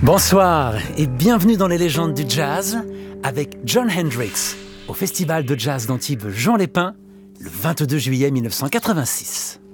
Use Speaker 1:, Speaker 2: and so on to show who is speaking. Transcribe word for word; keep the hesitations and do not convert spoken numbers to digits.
Speaker 1: Bonsoir et bienvenue dans les légendes du jazz avec Jon Hendricks au Festival de jazz d'Antibes Jean Lépin le vingt-deux juillet mille neuf cent quatre-vingt-six.